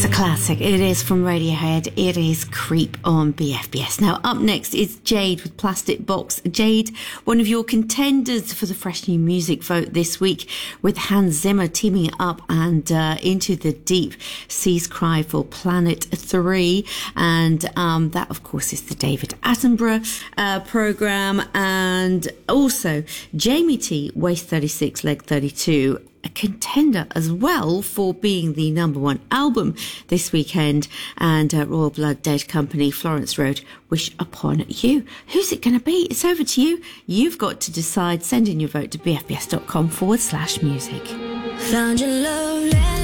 Classic. It is from Radiohead. It is Creep on BFBS. Now, up next is Jade with Plastic Box. Jade, one of your contenders for the Fresh New Music vote this week, with Hans Zimmer teaming up and Into the Deep Seas Cry for Planet 3. And that, of course, is the David Attenborough programme. And also Jamie T, Waist 36, Leg 32, a contender as well for being the number one album this weekend, and Royal Blood Dead Company, Florence Road, Wish Upon You. Who's it going to be? It's over to you. You've got to decide. Send in your vote to bfbs.com/music. Found your love letter.